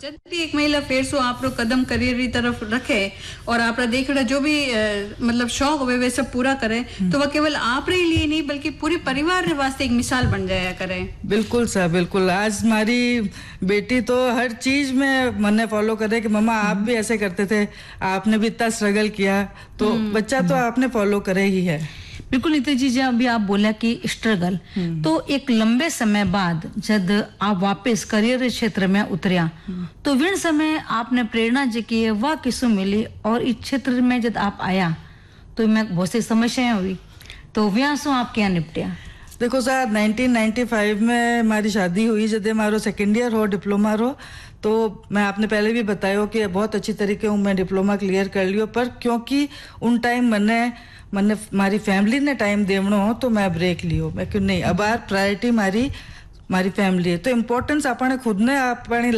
जब एक महिला फेर सो आप कदम करियर की तरफ रखे और आप देखड़ा जो भी मतलब शौक हो वे सब पूरा करे तो वह केवल आप रे लिए नहीं बल्कि पूरे परिवार रे वास्ते एक मिसाल बन जाया करे। बिल्कुल सर, बिल्कुल। आज हमारी बेटी तो हर चीज में मन्ने फॉलो करे कि मम्मा आप भी ऐसे करते थे, आपने भी इतना स्ट्रगल किया, तो बच्चा तो आपने फॉलो करे ही है। बिल्कुल नीति जी, जब अभी आप बोला कि स्ट्रगल, तो एक लंबे समय बाद जब आप वापस करियर क्षेत्र में उतरिया तो विन समय आपने प्रेरणा जी की वह किसु मिली और इस क्षेत्र में जब आप आया तो मैं बहुत सी समस्याएं हुई, तो व्याह सो आप क्या निपटिया? देखो सर, 1995 में हमारी शादी हुई, जब हमारो सेकेंड ईयर हो डिप्लोमा रो, तो मैं आपने पहले भी बताया कि बहुत अच्छी तरीके से मैं डिप्लोमा क्लियर कर लियो, पर क्योंकि उन टाइम मैंने हमारी फैमिली ने टाइम देवनो हो तो मैं ब्रेक लियो। मैं क्यों नहीं, अब यार प्रायोरिटी हमारी फैमिली है, तो इम्पोर्टेंस अपने खुद ने अपनी